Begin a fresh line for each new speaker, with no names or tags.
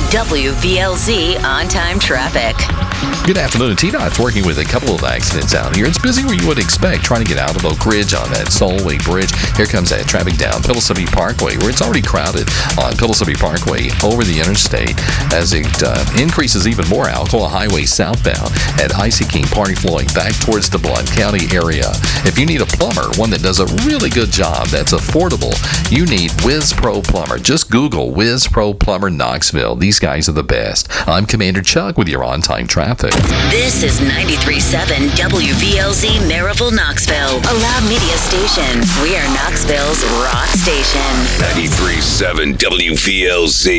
WVLZ on-time traffic.
Good afternoon. TDOT's working with a couple of accidents out here. It's busy where you would expect, trying to get out of Oak Ridge on that Solway Bridge. Here comes that traffic down Pillsbury Parkway, where it's already crowded on Pillsbury Parkway over the interstate as it increases even more Alcoa Highway southbound at Icy King Party flowing back towards the Blount County area. If you need a plumber, one that does a really good job, that's affordable, you need Whiz Pro Plumber. Just Google Whiz Pro Plumber Knoxville. These guys are the best. I'm Commander Chuck with your on-time traffic.
This is 93.7 WVLZ Maryville, Knoxville, a loud media station. We are Knoxville's rock station.
93.7 WVLZ.